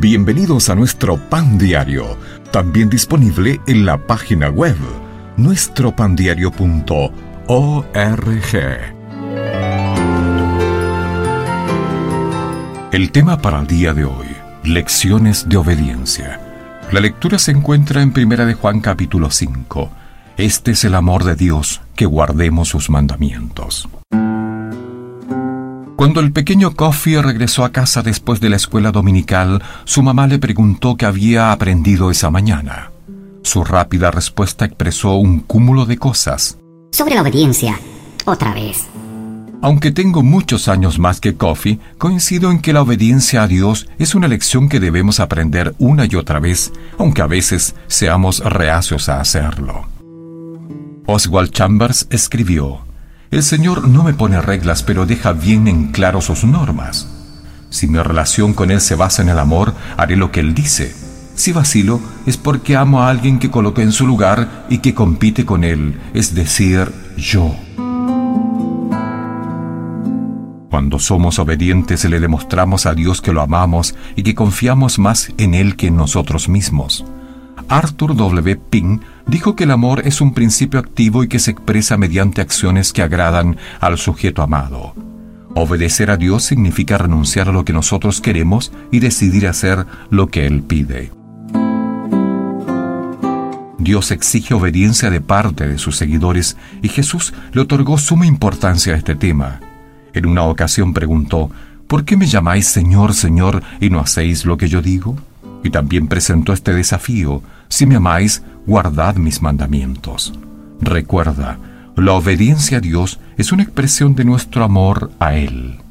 Bienvenidos a nuestro Pan Diario, también disponible en la página web nuestropandiario.org. El tema para el día de hoy: lecciones de obediencia. La lectura se encuentra en 1 de Juan capítulo 5. Este es el amor de Dios, que guardemos sus mandamientos. Cuando el pequeño Coffee regresó a casa después de la escuela dominical, su mamá le preguntó qué había aprendido esa mañana. Su rápida respuesta expresó un cúmulo de cosas. Sobre la obediencia, otra vez. Aunque tengo muchos años más que Coffee, coincido en que la obediencia a Dios es una lección que debemos aprender una y otra vez, aunque a veces seamos reacios a hacerlo. Oswald Chambers escribió: «El Señor no me pone reglas, pero deja bien en claro sus normas. Si mi relación con Él se basa en el amor, haré lo que Él dice. Si vacilo, es porque amo a alguien que coloqué en su lugar y que compite con Él, es decir, yo». Cuando somos obedientes, le demostramos a Dios que lo amamos y que confiamos más en Él que en nosotros mismos. Arthur W. Pink dijo que el amor es un principio activo y que se expresa mediante acciones que agradan al sujeto amado. Obedecer a Dios significa renunciar a lo que nosotros queremos y decidir hacer lo que Él pide. Dios exige obediencia de parte de sus seguidores y Jesús le otorgó suma importancia a este tema. En una ocasión preguntó: «¿Por qué me llamáis Señor, Señor, y no hacéis lo que yo digo?». Y también presentó este desafío: «Si me amáis, guardad mis mandamientos». Recuerda, la obediencia a Dios es una expresión de nuestro amor a Él.